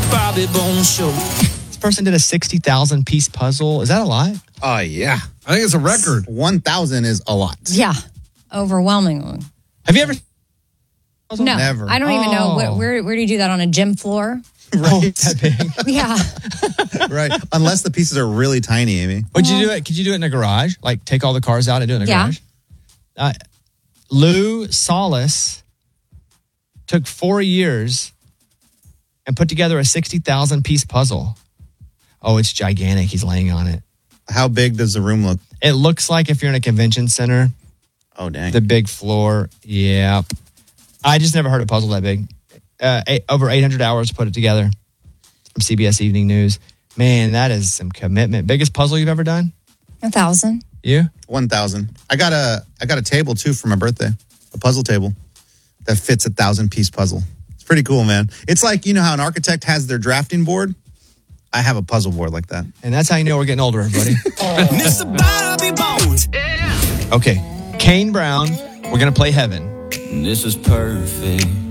Bobby Bones Show. This person did a 60,000 piece puzzle. Is that a lot? Oh, yeah. I think it's a record. 1,000 is a lot. Yeah, overwhelmingly. Have you ever? No, Never. I don't even know. Where do you do that, on a gym floor? Right. That big. Yeah. Right. Unless the pieces are really tiny, Amy. Would you do it? Could you do it in a garage? Like take all the cars out and do it in a Yeah. garage? Lou Solis took 4 years and put together a 60,000 piece puzzle. Oh, it's gigantic. He's laying on it. How big does the room look? It looks like if you're in a convention center, Oh, dang. the big floor. Yeah. I just never heard a puzzle that big. Over 800 hours to put it together. From CBS Evening News. Man, that is some commitment. Biggest puzzle you've ever done? 1,000. You? 1,000. I got a table, too, for my birthday. A puzzle table that fits a 1,000-piece puzzle. It's pretty cool, man. It's like, you know how an architect has their drafting board? I have a puzzle board like that. And that's how you know we're getting older, everybody. Mr. Bobby Bones. Okay. Kane Brown, we're going to play Heaven. This is perfect.